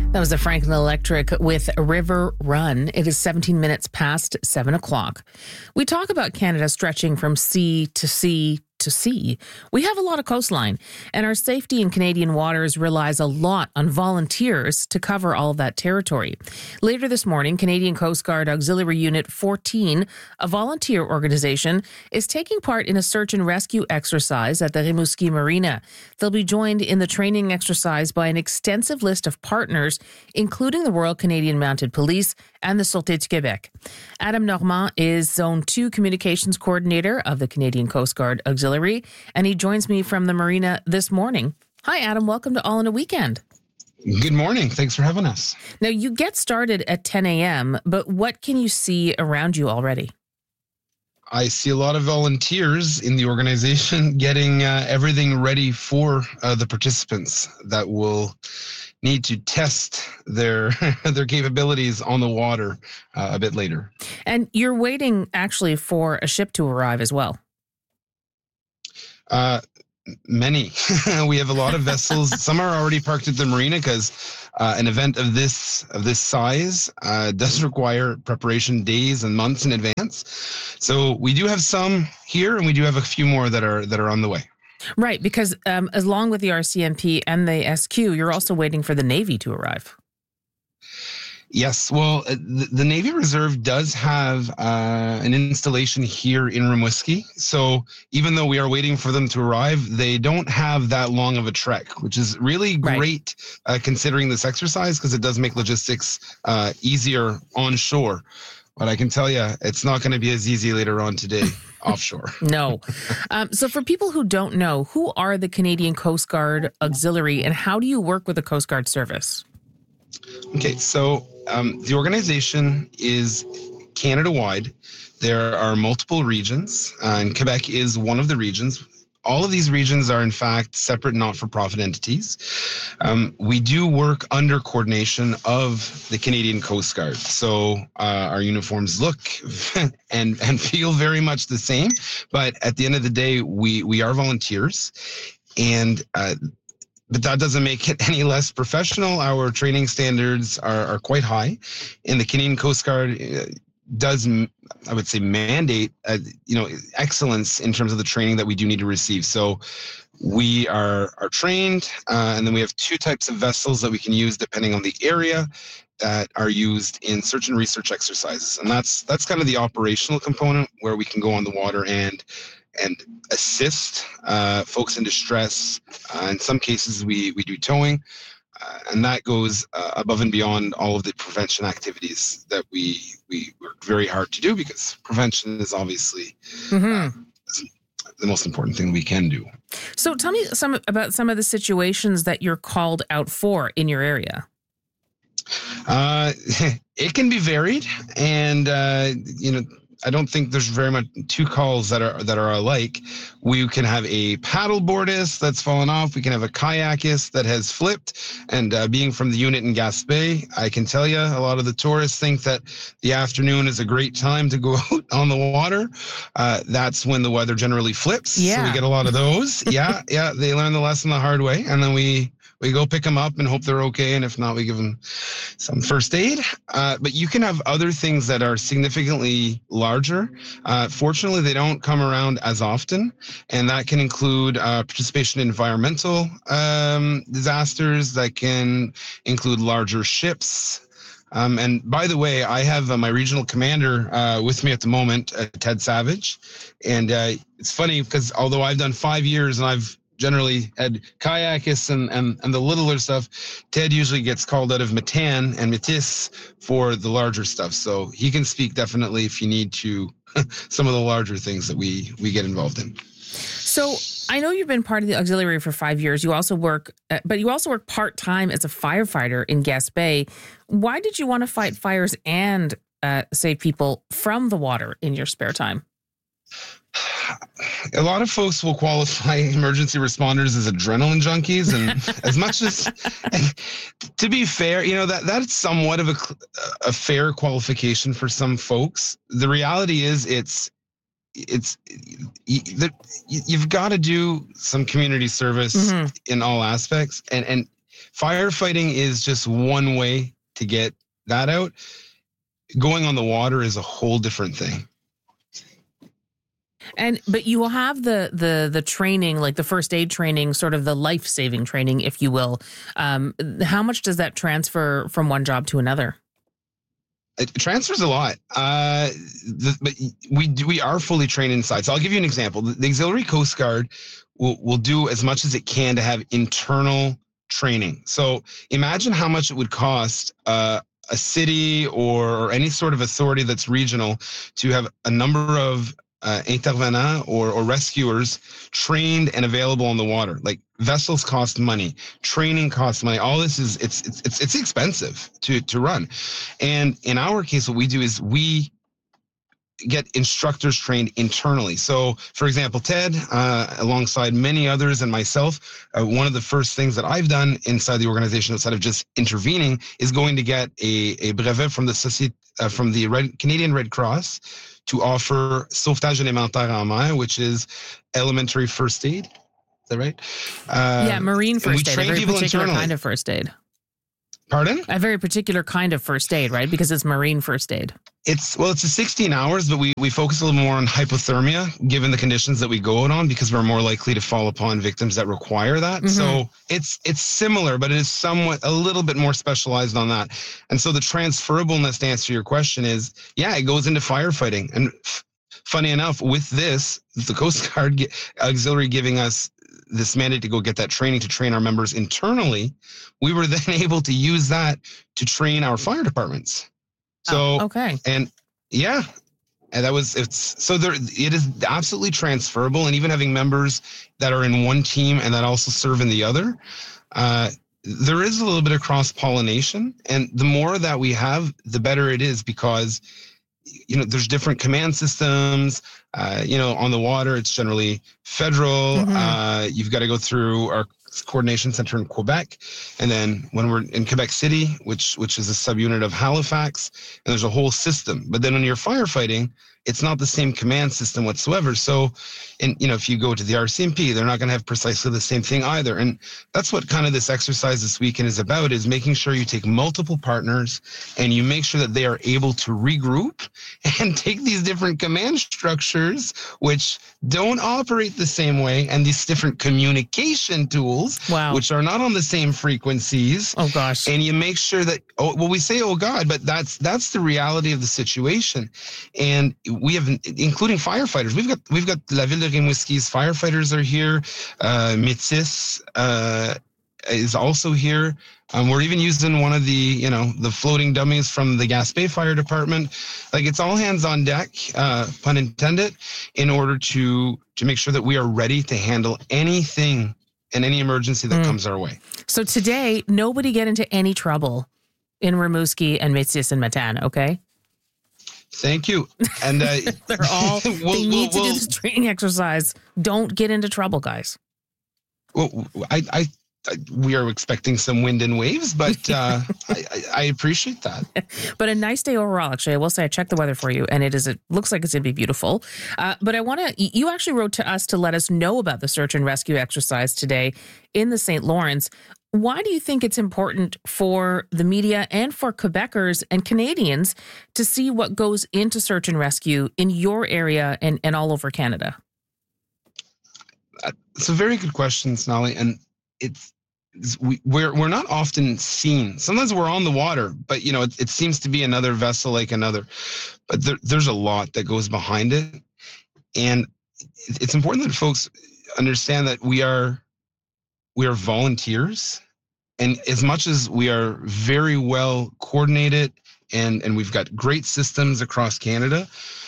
That was the Franklin Electric with River Run. It is 17 minutes past 7 o'clock. We talk about Canada stretching from sea to sea to sea. We have a lot of coastline, and our safety in Canadian waters relies a lot on volunteers to cover all of that territory. Later this morning, Canadian Coast Guard Auxiliary Unit 14, a volunteer organization, is taking part in a search and rescue exercise at the Rimouski Marina. They'll be joined in the training exercise by an extensive list of partners, including the Royal Canadian Mounted Police and the Sûreté du Québec. Adam Normand is Zone 2 Communications Coordinator of the Canadian Coast Guard Auxiliary, and he joins me from the marina this morning. Hi, Adam. Welcome to All in a Weekend. Good morning. Thanks for having us. Now, you get started at 10 a.m., but what can you see around you already? I see a lot of volunteers in the organization getting everything ready for the participants that will need to test their their capabilities on the water a bit later. And you're waiting actually for a ship to arrive as well. Many. We have a lot of vessels. Some are already parked at the marina because an event of this size does require preparation days and months in advance. So we do have some here, and we do have a few more that are on the way. Right, because along with the RCMP and the SQ, you're also waiting for the Navy to arrive. Yes, well, the Navy Reserve does have an installation here in Rimouski. So even though we are waiting for them to arrive, they don't have that long of a trek, which is really great considering this exercise, because it does make logistics easier on shore. But I can tell you, it's not going to be as easy later on today offshore. No. So for people who don't know, who are the Canadian Coast Guard Auxiliary, and how do you work with the Coast Guard service? Okay, so the organization is Canada-wide. There are multiple regions, and Quebec is one of the regions. All of these regions are, in fact, separate not-for-profit entities. We do work under coordination of the Canadian Coast Guard. So our uniforms look and feel very much the same. But at the end of the day, we are volunteers. And but that doesn't make it any less professional. Our training standards are quite high. And the Canadian Coast Guard does, I would say, mandate, excellence in terms of the training that we do need to receive. So we are trained, and then we have two types of vessels that we can use depending on the area that are used in search and research exercises. And that's kind of the operational component, where we can go on the water and assist folks in distress. In some cases, we do towing. And that goes above and beyond all of the prevention activities that we work very hard to do, because prevention is obviously the most important thing we can do. So tell me about some of the situations that you're called out for in your area. It can be varied, and I don't think there's very much two calls that are alike. We can have a paddleboardist that's fallen off. We can have a kayakist that has flipped. And being from the unit in Gaspé, I can tell you a lot of the tourists think that the afternoon is a great time to go out on the water. That's when the weather generally flips. Yeah. So we get a lot of those. Yeah. They learn the lesson the hard way. And then we go pick them up and hope they're okay. And if not, we give them some first aid. But you can have other things that are significantly larger. Fortunately, they don't come around as often. And that can include participation in environmental disasters. That can include larger ships. And by the way, I have my regional commander with me at the moment, Ted Savage. And it's funny because although I've done 5 years and I've generally had kayakists and the littler stuff, Ted usually gets called out of Matan and Métis for the larger stuff. So he can speak definitely if you need to some of the larger things that we get involved in. So I know you've been part of the auxiliary for 5 years. You also work, but you also work part-time as a firefighter in Gaspé. Why did you want to fight fires and save people from the water in your spare time? A lot of folks will qualify emergency responders as adrenaline junkies, and as much as, to be fair, that's somewhat of a fair qualification for some folks. The reality is you've got to do some community service in all aspects, and Firefighting is just one way to get that out. Going on the water is a whole different thing. But you will have the training, like the first aid training, sort of the life-saving training, if you will. How much does that transfer from one job to another? It transfers a lot, but we are fully trained inside. So I'll give you an example. The Auxiliary Coast Guard will do as much as it can to have internal training. So imagine how much it would cost a city or any sort of authority that's regional to have a number of intervenants or rescuers trained and available on the water. Like, vessels cost money, training costs money. All this is it's expensive to run. And in our case, what we do is we get instructors trained internally. So, for example, Ted, alongside many others and myself, one of the first things that I've done inside the organization, outside of just intervening, is going to get a brevet from the Canadian Red Cross to offer sauvetage élémentaire en mer, which is elementary first aid. Is that right? Marine first aid, a very particular kind of first aid. Pardon? A very particular kind of first aid, right? Because it's marine first aid. It's a 16 hours, but we focus a little more on hypothermia, given the conditions that we go out on, because we're more likely to fall upon victims that require that. Mm-hmm. So it's similar, but it is a little bit more specialized on that. And so the transferableness, to answer your question, is, it goes into firefighting. And funny enough, with this, the Coast Guard Auxiliary giving us this mandate to go get that training to train our members internally, we were then able to use that to train our fire departments. So, okay. And that was, it is absolutely transferable. And even having members that are in one team and that also serve in the other, there is a little bit of cross-pollination. And the more that we have, the better it is, because there's different command systems. On the water, it's generally federal. Mm-hmm. You've got to go through our coordination center in Quebec. And then when we're in Quebec City, which is a subunit of Halifax, and there's a whole system. But then when you're firefighting, it's not the same command system whatsoever. So, if you go to the RCMP, they're not going to have precisely the same thing either. And that's what kind of this exercise this weekend is about, is making sure you take multiple partners and you make sure that they are able to regroup and take these different command structures, which don't operate the same way, and these different communication tools, which are not on the same frequencies. Oh, gosh. And you make sure that, we say, oh, God, but that's the reality of the situation. And we have, including firefighters, we've got La Ville de Rimouski's firefighters are here. Métis is also here. We're even using one of the floating dummies from the Gaspé Fire Department. Like, it's all hands on deck, pun intended, in order to make sure that we are ready to handle anything and any emergency that comes our way. So today, nobody get into any trouble in Rimouski and Métis and Matane, okay? Thank you. And they're all, they need to do this training exercise. Don't get into trouble, guys. Well, we are expecting some wind and waves, but I appreciate that. But a nice day overall. Actually, I will say I checked the weather for you, and it looks like it's going to be beautiful. But you actually wrote to us to let us know about the search and rescue exercise today in the St. Lawrence. Why do you think it's important for the media and for Quebecers and Canadians to see what goes into search and rescue in your area and all over Canada? It's a very good question, Sonali, and we're not often seen. Sometimes we're on the water, but it seems to be another vessel like another. But there's a lot that goes behind it, and it's important that folks understand that we are volunteers, and as much as we are very well coordinated and we've got great systems across Canada,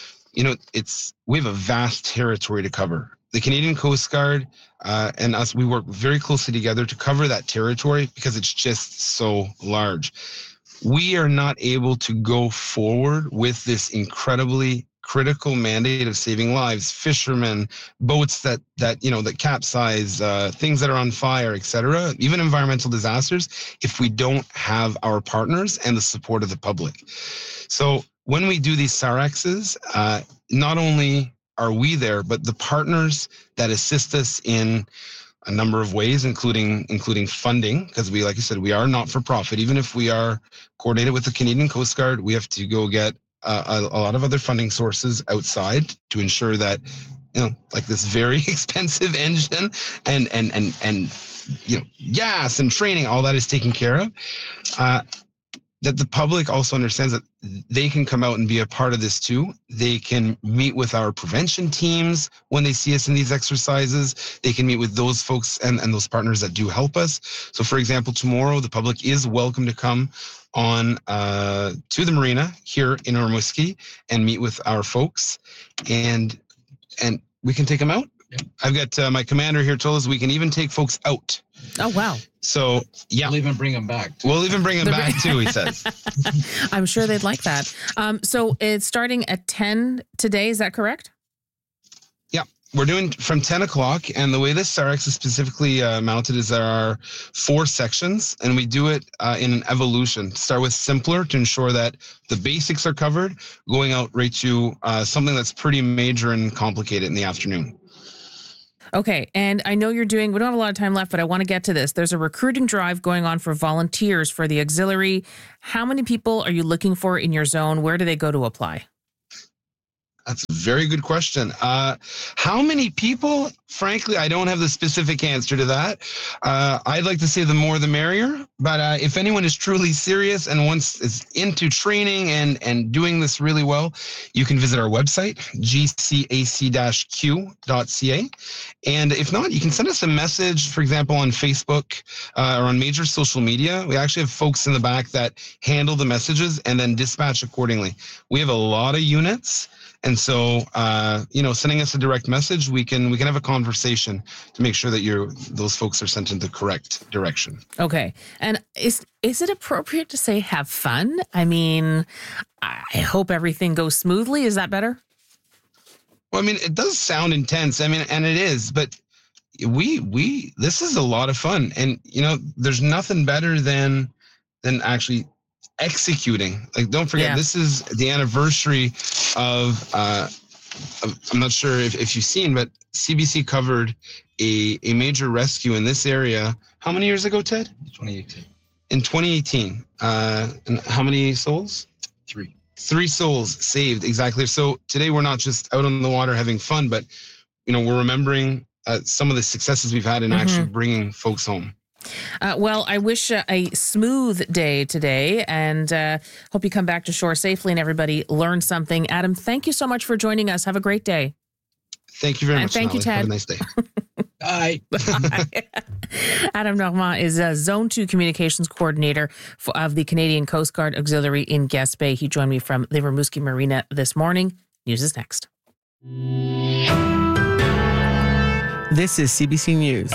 we have a vast territory to cover. The Canadian Coast Guard and us, we work very closely together to cover that territory because it's just so large. We are not able to go forward with this incredibly critical mandate of saving lives, fishermen, boats that capsize, things that are on fire, etc., even environmental disasters, if we don't have our partners and the support of the public. So when we do these SAREXs, not only are we there, but the partners that assist us in a number of ways, including funding, because we, like I said, we are not for profit. Even if we are coordinated with the Canadian Coast Guard, we have to go get a lot of other funding sources outside to ensure that, like this very expensive engine and gas and training, all that is taken care of. That the public also understands that they can come out and be a part of this too. They can meet with our prevention teams when they see us in these exercises. They can meet with those folks and those partners that do help us. So for example, tomorrow, the public is welcome to come on to the marina here in Rimouski and meet with our folks, and we can take them out. Yeah. I've got my commander here told us we can even take folks out. Oh, wow. So, yeah. We'll even bring them back. We'll even bring them back, too, he says. I'm sure they'd like that. So it's starting at 10 today. Is that correct? Yeah. We're doing from 10 o'clock. And the way this StarX is specifically mounted is there are 4 sections. And we do it in an evolution. Start with simpler to ensure that the basics are covered, going out right to something that's pretty major and complicated in the afternoon. Okay, and I know we don't have a lot of time left, but I want to get to this. There's a recruiting drive going on for volunteers for the auxiliary. How many people are you looking for in your zone? Where do they go to apply? That's a very good question. How many people? Frankly, I don't have the specific answer to that. I'd like to say the more the merrier. But if anyone is truly serious and is into training and doing this really well, you can visit our website, gcac-q.ca. And if not, you can send us a message, for example, on Facebook or on major social media. We actually have folks in the back that handle the messages and then dispatch accordingly. We have a lot of units. And so, sending us a direct message, we can have a conversation to make sure that those folks are sent in the correct direction. Okay. And is it appropriate to say have fun? I mean, I hope everything goes smoothly. Is that better? Well, I mean, it does sound intense. I mean, and it is, but this is a lot of fun. And, there's nothing better than actually executing. Like, don't forget, This is the anniversary of I'm not sure if you've seen, but CBC covered a major rescue in this area. How many years ago, Ted? 2018. In 2018. And how many souls? 3. 3 souls saved, exactly. So today we're not just out on the water having fun, but we're remembering some of the successes we've had in actually bringing folks home. Well, I wish a smooth day today, and hope you come back to shore safely and everybody learn something. Adam, thank you so much for joining us. Have a great day. Thank you very much. Thank you, Ted. Have a nice day. Bye. Adam Normand is a Zone 2 Communications Coordinator of the Canadian Coast Guard Auxiliary in Gaspé. He joined me from the Rimouski Marina this morning. News is next. This is CBC News.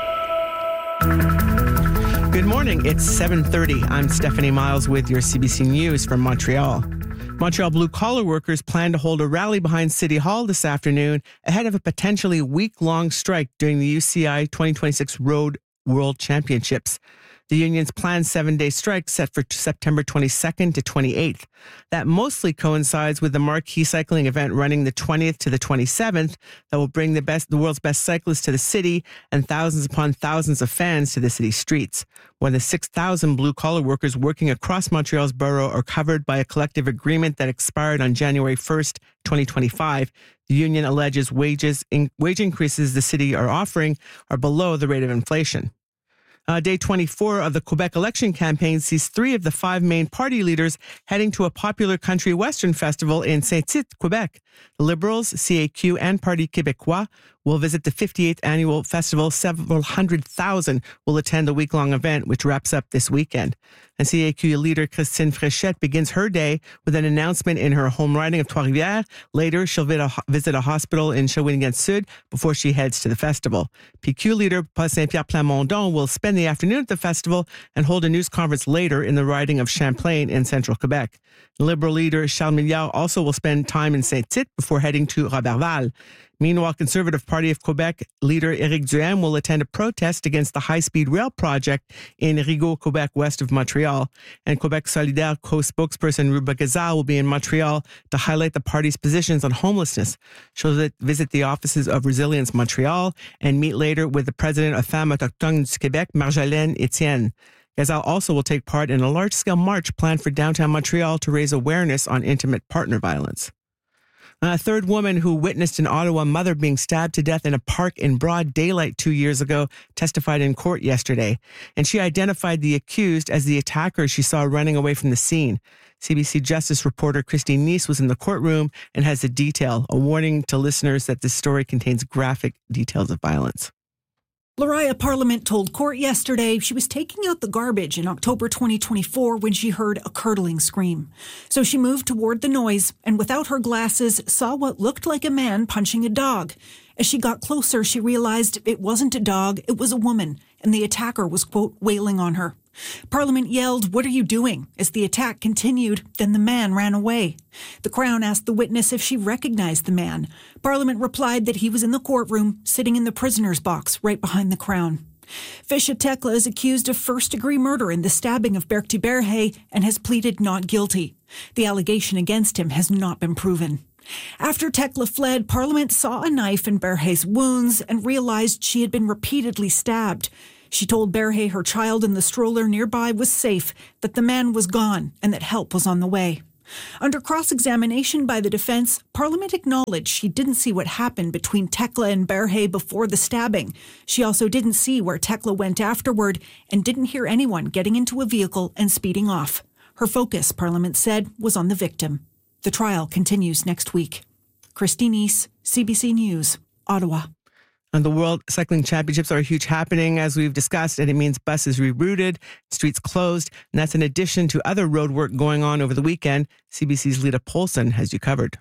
Good morning. It's 7:30. I'm Stephanie Miles with your CBC News from Montreal. Montreal blue-collar workers plan to hold a rally behind City Hall this afternoon ahead of a potentially week-long strike during the UCI 2026 Road World Championships. The union's planned 7-day strike set for September 22nd to 28th. That mostly coincides with the marquee cycling event running the 20th to the 27th that will bring the world's best cyclists to the city and thousands upon thousands of fans to the city streets. More than 6,000 blue-collar workers working across Montreal's borough are covered by a collective agreement that expired on January 1st, 2025. The union alleges wage increases the city are offering are below the rate of inflation. Day 24 of the Quebec election campaign sees 3 of the 5 main party leaders heading to a popular country western festival in Saint-Tite, Quebec. The Liberals, CAQ, and Parti Québécois will visit the 58th annual festival. Several 100,000 will attend the week-long event, which wraps up this weekend. And CAQ leader Christine Fréchette begins her day with an announcement in her home riding of Trois-Rivières. Later, she'll visit a hospital in Shawinigan-Sud before she heads to the festival. PQ leader Paul Saint-Pierre Plamondon will spend the afternoon at the festival and hold a news conference later in the riding of Champlain in central Quebec. Liberal leader Charles Milliard also will spend time in Saint-Tite before heading to Roberval. Meanwhile, Conservative Party of Quebec leader Éric Duhaime will attend a protest against the high-speed rail project in Rigaud, Quebec, west of Montreal. And Quebec Solidaire co-spokesperson Ruba Gazal will be in Montreal to highlight the party's positions on homelessness. She'll visit the offices of Resilience Montreal and meet later with the president of Femmes Autochtones du Québec, Marjolaine Etienne. Gazal also will take part in a large-scale march planned for downtown Montreal to raise awareness on intimate partner violence. A third woman who witnessed an Ottawa mother being stabbed to death in a park in broad daylight 2 years ago testified in court yesterday, and she identified the accused as the attacker she saw running away from the scene. CBC Justice reporter Christine Neese was in the courtroom and has the detail, a warning to listeners that this story contains graphic details of violence. Laria Parliament told court yesterday she was taking out the garbage in October 2024 when she heard a curdling scream. So she moved toward the noise and without her glasses saw what looked like a man punching a dog. As she got closer, she realized it wasn't a dog, it was a woman, and the attacker was, quote, wailing on her. Parliament yelled, "What are you doing?" As the attack continued, then the man ran away. The Crown asked the witness if she recognized the man. Parliament replied that he was in the courtroom, sitting in the prisoner's box right behind the Crown. Fisha Tekla is accused of first-degree murder in the stabbing of Berkti Berhe and has pleaded not guilty. The allegation against him has not been proven. After Tekla fled, Parliament saw a knife in Berhe's wounds and realized she had been repeatedly stabbed. She told Berhe her child in the stroller nearby was safe, that the man was gone, and that help was on the way. Under cross-examination by the defense, Parliament acknowledged she didn't see what happened between Tekla and Berhe before the stabbing. She also didn't see where Tekla went afterward and didn't hear anyone getting into a vehicle and speeding off. Her focus, Parliament said, was on the victim. The trial continues next week. Christine Neese, CBC News, Ottawa. And the World Cycling Championships are a huge happening, as we've discussed, and it means buses rerouted, streets closed, and that's in addition to other road work going on over the weekend. CBC's Lita Polson has you covered.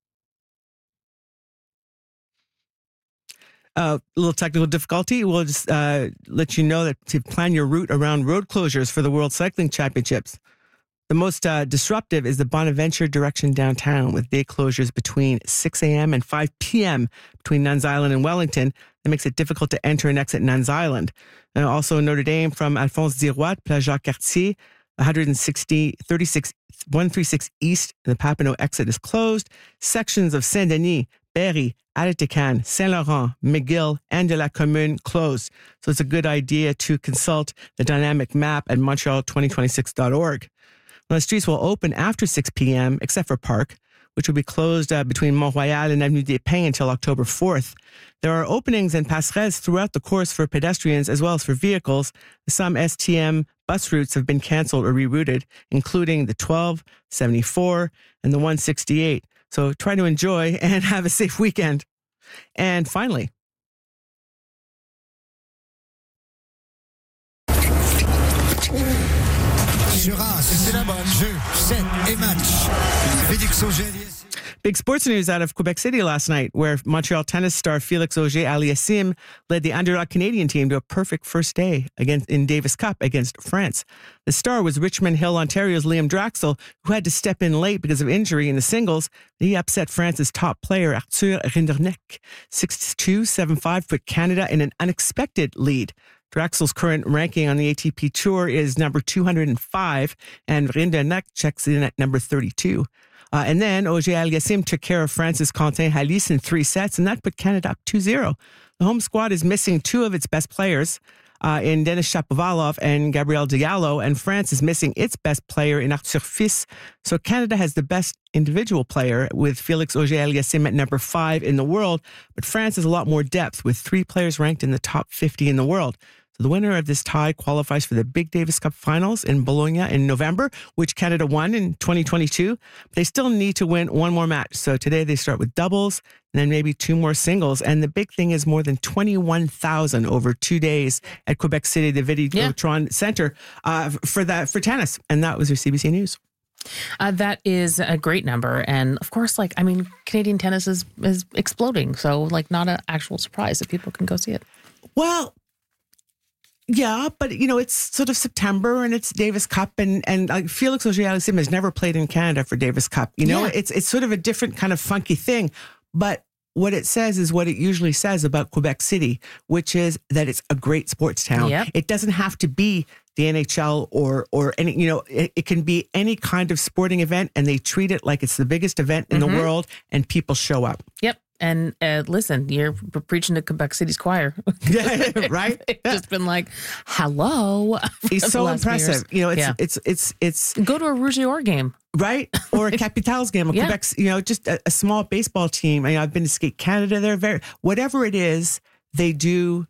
A little technical difficulty. We'll just let you know that to plan your route around road closures for the World Cycling Championships. The most disruptive is the Bonaventure direction downtown, with day closures between 6 a.m. and 5 p.m. between Nuns Island and Wellington. That makes it difficult to enter and exit Nuns Island. And also Notre Dame from Alphonse Diroy, Place Jacques-Cartier, 136 East, the Papineau exit is closed. Sections of Saint-Denis, Berry, Alétican, Saint-Laurent, McGill, and de la Commune closed. So it's a good idea to consult the dynamic map at montreal2026.org. Well, the streets will open after 6 p.m., except for Park, which will be closed between Mont-Royal and Avenue des Pins until October 4th. There are openings and passerelles throughout the course for pedestrians as well as for vehicles. Some STM bus routes have been canceled or rerouted, including the 12, 74, and the 168. So try to enjoy and have a safe weekend. And finally, big sports news out of Quebec City last night, where Montreal tennis star Félix Auger-Aliassime led the underdog Canadian team to a perfect first day in Davis Cup against France. The star was Richmond Hill, Ontario's Liam Draxel, who had to step in late because of injury in the singles. He upset France's top player, Arthur Rinderknecht, 6-2, 7-5, put Canada in an unexpected lead. Draxel's current ranking on the ATP Tour is number 205, and Rinderknecht checks in at number 32. And then Auger-Aliassime took care of France's Quentin Halys in 3 sets, and that put Canada up 2-0. The home squad is missing 2 of its best players in Denis Shapovalov and Gabriel Diallo, and France is missing its best player in Arthur Fils. So Canada has the best individual player with Félix Auger-Aliassime at number 5 in the world, but France has a lot more depth with 3 players ranked in the top 50 in the world. The winner of this tie qualifies for the Big Davis Cup finals in Bologna in November, which Canada won in 2022. They still need to win one more match. So today they start with doubles and then maybe 2 more singles. And the big thing is more than 21,000 over 2 days at Quebec City, the Vidéotron Center for tennis. And that was your CBC News. That is a great number. And of course, Canadian tennis is exploding. So not an actual surprise that people can go see it. Well, yeah, but, it's sort of September and it's Davis Cup and Félix Auger-Aliassime has never played in Canada for Davis Cup. It's sort of a different kind of funky thing. But what it says is what it usually says about Quebec City, which is that it's a great sports town. Yep. It doesn't have to be the NHL or any, it can be any kind of sporting event, and they treat it like it's the biggest event in the world, and people show up. Yep. And listen, you're preaching to Quebec City's choir. Yeah, right? It's just been like, hello. He's so impressive. It's go to a Rouge-et-Or game. Right? Or a Capitals game, Yeah. Quebec's, just a small baseball team. I've been to Skate Canada. They're whatever it is, they do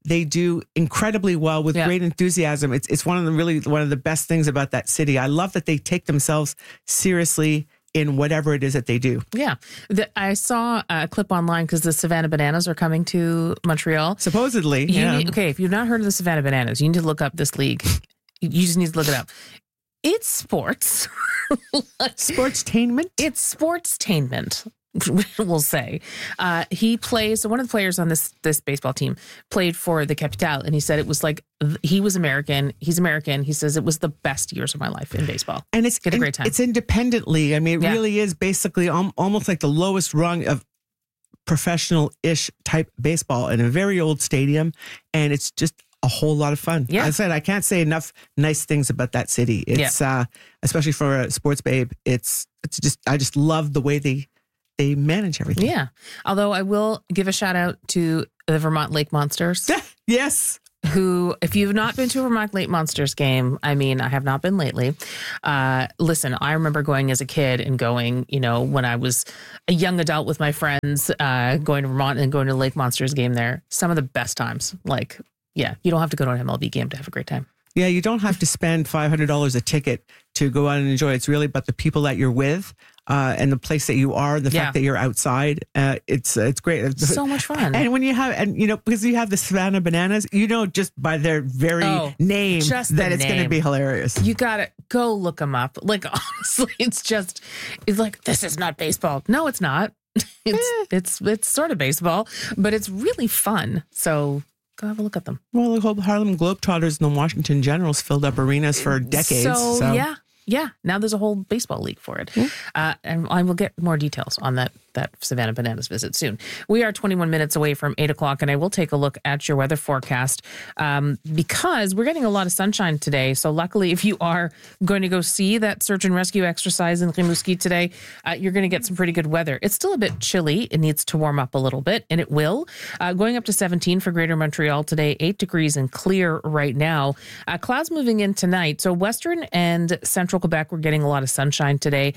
incredibly well with great enthusiasm. It's one of the best things about that city. I love that they take themselves seriously in whatever it is that they do. Yeah. I saw a clip online because the Savannah Bananas are coming to Montreal. Supposedly. If you've not heard of the Savannah Bananas, you need to look up this league. You just need to look it up. It's sports. Sportstainment? It's sportstainment, we'll say. He plays, so one of the players on this baseball team played for the Capitale, and he said it was like, he was American. He's American. He says it was the best years of my life in baseball. And it's had a great time. It's independently. I mean, it really is basically almost like the lowest rung of professional-ish type baseball in a very old stadium. And it's just a whole lot of fun. Yeah. I said, I can't say enough nice things about that city. It's especially for a sports babe. It's just, I just love the way they manage everything. Yeah. Although I will give a shout out to the Vermont Lake Monsters. Yes. Who, if you've not been to a Vermont Lake Monsters game, I mean, I have not been lately. Listen, I remember going as a kid and going, when I was a young adult with my friends, going to Vermont and going to the Lake Monsters game there. Some of the best times. You don't have to go to an MLB game to have a great time. Yeah, you don't have to spend $500 a ticket to go out and enjoy. It's really about the people that you're with and the place that you are, the fact that you're outside. It's great. It's so much fun. And when you have, because you have the Savannah Bananas, just by their very name that it's going to be hilarious. You got to go look them up. Honestly, it's like, this is not baseball. No, it's not. It's sort of baseball, but it's really fun. So go have a look at them. Well, the whole Harlem Globetrotters and the Washington Generals filled up arenas for decades. So. Yeah. Now there's a whole baseball league for it. And I will get more details on that Savannah Bananas visit soon. We are 21 minutes away from 8 o'clock, and I will take a look at your weather forecast because we're getting a lot of sunshine today. So luckily, if you are going to go see that search and rescue exercise in Rimouski today, you're going to get some pretty good weather. It's still a bit chilly. It needs to warm up a little bit, and it will. Going up to 17 for Greater Montreal today, 8 degrees and clear right now. Clouds moving in tonight. So western and central Quebec, we're getting a lot of sunshine today.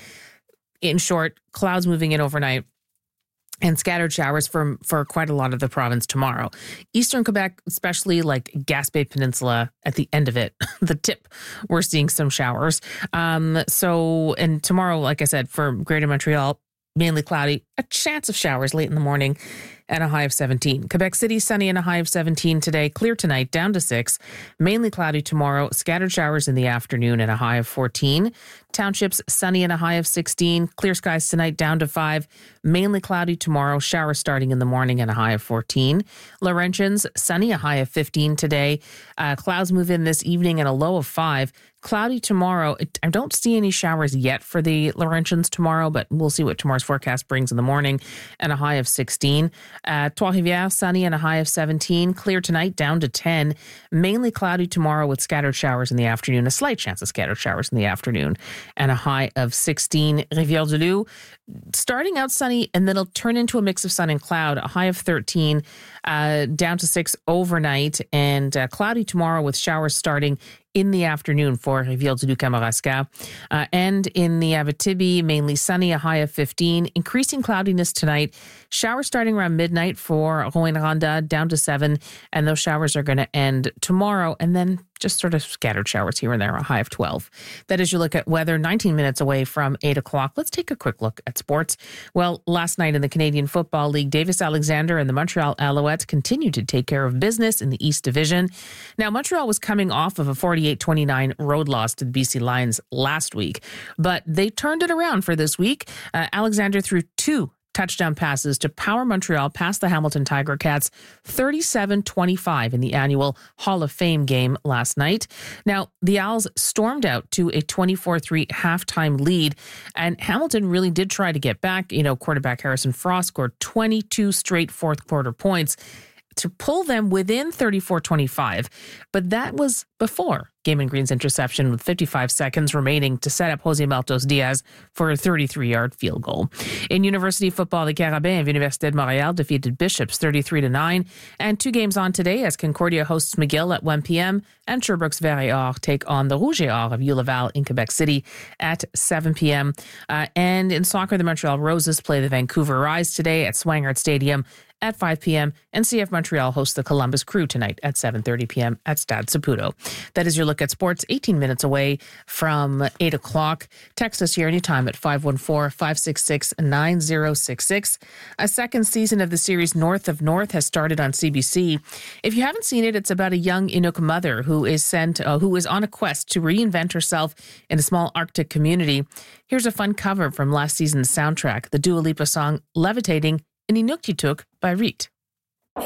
In short, clouds moving in overnight and scattered showers for quite a lot of the province tomorrow. Eastern Quebec, especially like Gaspé Peninsula at the end of it, the tip, we're seeing some showers. And tomorrow, like I said, for Greater Montreal, mainly cloudy, a chance of showers late in the morning and a high of 17. Quebec City, sunny and a high of 17 today. Clear tonight, down to 6. Mainly cloudy tomorrow. Scattered showers in the afternoon and a high of 14. Townships, sunny and a high of 16. Clear skies tonight, down to 5. Mainly cloudy tomorrow. Showers starting in the morning and a high of 14. Laurentians, sunny, a high of 15 today. Clouds move in this evening and a low of 5. Cloudy tomorrow. I don't see any showers yet for the Laurentians tomorrow, but we'll see what tomorrow's forecast brings in the morning, and a high of 16. Trois-Rivières, sunny and a high of 17. Clear tonight, down to 10. Mainly cloudy tomorrow with scattered showers in the afternoon. A slight chance of scattered showers in the afternoon, and a high of 16. Rivière-du-Loup, starting out sunny, and then it'll turn into a mix of sun and cloud. A high of 13, down to 6 overnight, and cloudy tomorrow with showers starting in the afternoon for Rivière-du-Loup-Kamouraska. And in the Abitibi, mainly sunny, a high of 15. Increasing cloudiness tonight. Showers starting around midnight for Rouyn-Noranda, down to 7. And those showers are going to end tomorrow. And then just sort of scattered showers here and there, a high of 12. That is your look at weather, 19 minutes away from 8 o'clock. Let's take a quick look at sports. Well, last night in the Canadian Football League, Davis Alexander and the Montreal Alouettes continued to take care of business in the East Division. Now, Montreal was coming off of a 48-29 road loss to the BC Lions last week, but they turned it around for this week. Alexander threw 2 touchdown passes to power Montreal past the Hamilton Tiger Cats 37-25 in the annual Hall of Fame game last night. Now, the Owls stormed out to a 24-3 halftime lead, and Hamilton really did try to get back. Quarterback Harrison Frost scored 22 straight fourth quarter points to pull them within 34-25. But that was before Gaiman Green's interception with 55 seconds remaining to set up Jose Maltos Diaz for a 33-yard field goal. In university football, the Carabins of Université de Montréal defeated Bishops 33-9. And 2 games on today as Concordia hosts McGill at 1 p.m. and Sherbrooke's Vert et Or take on the Rouge et Or of ULaval in Quebec City at 7 p.m. And in soccer, the Montreal Roses play the Vancouver Rise today at Swangard Stadium at 5 p.m. and CF Montreal hosts the Columbus Crew tonight at 7:30 p.m. at Stade Saputo. That is your look at sports, 18 minutes away from 8 o'clock. Text us here anytime at 514-566-9066. A second season of the series North of North has started on CBC. If you haven't seen it, it's about a young Inuk mother who is on a quest to reinvent herself in a small Arctic community. Here's a fun cover from last season's soundtrack, the Dua Lipa song Levitating in Inuktitut by Reet.